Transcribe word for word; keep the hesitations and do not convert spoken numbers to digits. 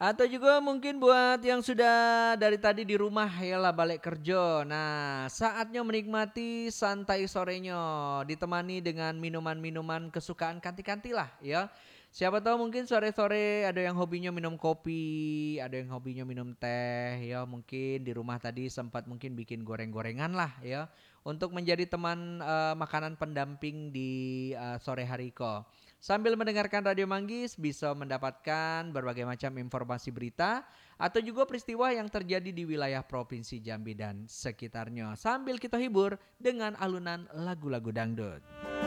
Atau juga mungkin buat yang sudah dari tadi di rumah yalah balik kerja. Nah, saatnya menikmati santai sorenya ditemani dengan minuman-minuman kesukaan kanti-kanti lah ya. Siapa tahu mungkin sore-sore ada yang hobinya minum kopi, ada yang hobinya minum teh ya. Mungkin di rumah tadi sempat mungkin bikin goreng-gorengan lah ya. Untuk menjadi teman eh, makanan pendamping di eh, sore hari ko. Sambil mendengarkan Radio Manggis bisa mendapatkan berbagai macam informasi berita atau juga peristiwa yang terjadi di wilayah Provinsi Jambi dan sekitarnya. Sambil kita hibur dengan alunan lagu-lagu dangdut.